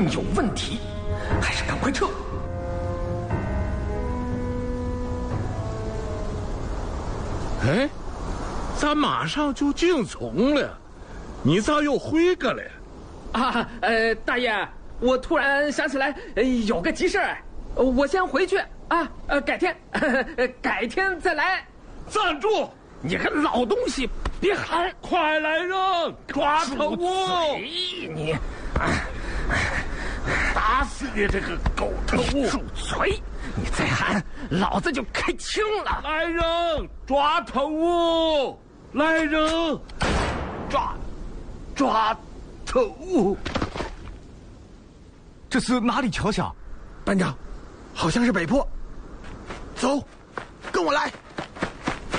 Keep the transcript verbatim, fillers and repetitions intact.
有问题，还是赶快撤。 哎，咱马上就进城了，你咋又回个了？ 啊，呃，大爷，我突然想起来，呃，有个急事儿，我先回去啊，呃，改天，呃，改天再来。 站住！ 你个老东西，别喊！ 快来人，抓住我！ 你， 打死你这个狗头！ 住嘴！你再喊，老子就开枪了！ 来人，抓头！来人，抓，抓头！ 这是哪里桥下？ 班长，好像是北坡。走，跟我来。